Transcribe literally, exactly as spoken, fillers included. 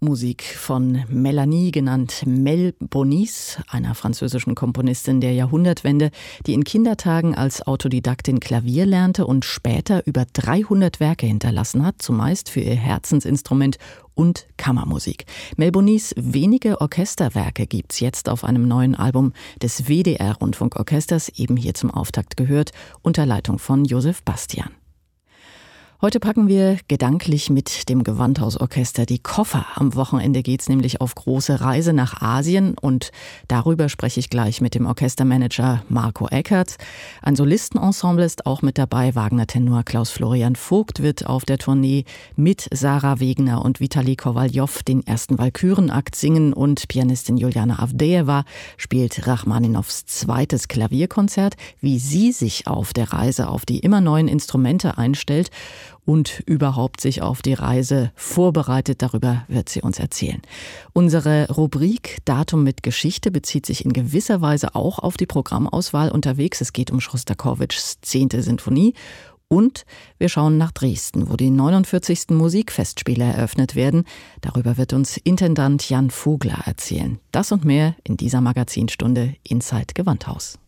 Musik von Mélanie, genannt Mel Bonis, einer französischen Komponistin der Jahrhundertwende, die in Kindertagen als Autodidaktin Klavier lernte und später über dreihundert Werke hinterlassen hat, zumeist für ihr Herzensinstrument und Kammermusik. Mel Bonis wenige Orchesterwerke gibt's jetzt auf einem neuen Album des W D R-Rundfunkorchesters, eben hier zum Auftakt gehört, unter Leitung von Josef Bastian. Heute packen wir gedanklich mit dem Gewandhausorchester die Koffer. Am Wochenende geht's nämlich auf große Reise nach Asien und darüber spreche ich gleich mit dem Orchestermanager Marco Eckert. Ein Solistenensemble ist auch mit dabei. Wagner-Tenor Klaus Florian Vogt wird auf der Tournee mit Sarah Wegener und Vitali Kowaljow den ersten Walkürenakt singen und Pianistin Juliana Avdejewa spielt Rachmaninows zweites Klavierkonzert. Wie sie sich auf der Reise auf die immer neuen Instrumente einstellt und überhaupt sich auf die Reise vorbereitet, darüber wird sie uns erzählen. Unsere Rubrik Datum mit Geschichte bezieht sich in gewisser Weise auch auf die Programmauswahl unterwegs. Es geht um Schostakowitschs zehnte Sinfonie und wir schauen nach Dresden, wo die neunundvierzigsten Musikfestspiele eröffnet werden. Darüber wird uns Intendant Jan Vogler erzählen. Das und mehr in dieser Magazinstunde Inside Gewandhaus.